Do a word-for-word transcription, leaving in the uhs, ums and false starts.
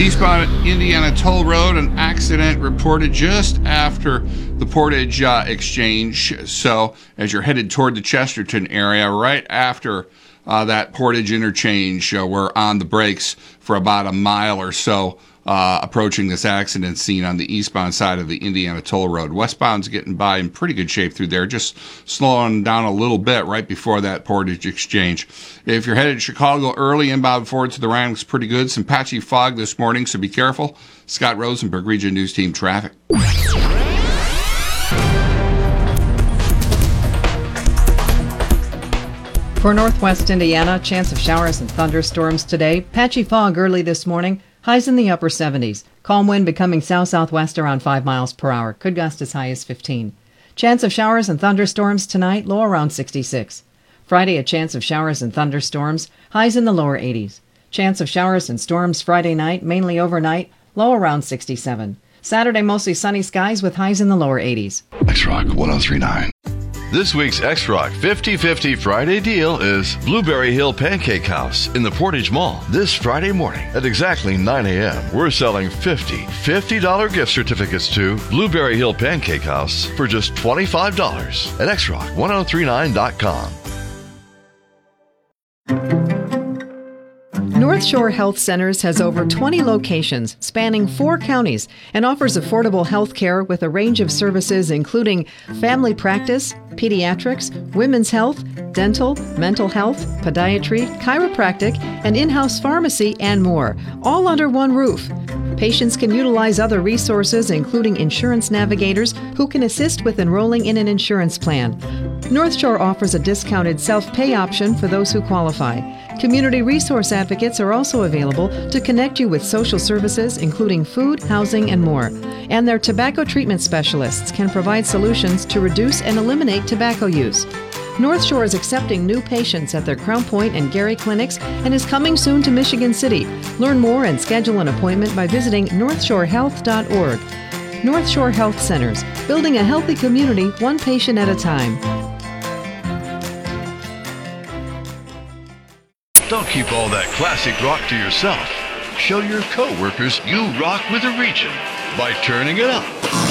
Eastbound Indiana Toll Road, an accident reported just after the Portage uh, Exchange. So as you're headed toward the Chesterton area, right after uh, that Portage interchange, uh, we're on the brakes for about a mile or so uh, approaching this accident scene on the eastbound side of the Indiana Toll Road. Westbound's getting by in pretty good shape through there, just slowing down a little bit right before that Portage Exchange. If you're headed to Chicago early, inbound forward to the Rhine looks pretty good. Some patchy fog this morning, so be careful. Scott Rosenberg, Region News Team Traffic. For northwest Indiana, chance of showers and thunderstorms today. Patchy fog early this morning. Highs in the upper seventies. Calm wind becoming south-southwest around five miles per hour. Could gust as high as fifteen. Chance of showers and thunderstorms tonight, low around sixty-six. Friday, a chance of showers and thunderstorms. Highs in the lower eighties. Chance of showers and storms Friday night, mainly overnight, low around sixty-seven. Saturday, mostly sunny skies with highs in the lower eighties. X-Rock one oh three point nine. This week's X-Rock fifty fifty Friday deal is Blueberry Hill Pancake House in the Portage Mall. This Friday morning at exactly nine a.m., we're selling fifty fifty dollars gift certificates to Blueberry Hill Pancake House for just twenty-five dollars at X Rock ten thirty-nine dot com. North Shore Health Centers has over twenty locations spanning four counties and offers affordable health care with a range of services including family practice, pediatrics, women's health, dental, mental health, podiatry, chiropractic, and in-house pharmacy, and more, all under one roof. Patients can utilize other resources, including insurance navigators who can assist with enrolling in an insurance plan. North Shore offers a discounted self-pay option for those who qualify. Community resource advocates are also available to connect you with social services, including food, housing, and more. And their tobacco treatment specialists can provide solutions to reduce and eliminate tobacco use. North Shore is accepting new patients at their Crown Point and Gary clinics and is coming soon to Michigan City. Learn more and schedule an appointment by visiting north shore health dot org. North Shore Health Centers, building a healthy community one patient at a time. Don't keep all that classic rock to yourself. Show your coworkers you rock with a region by turning it up.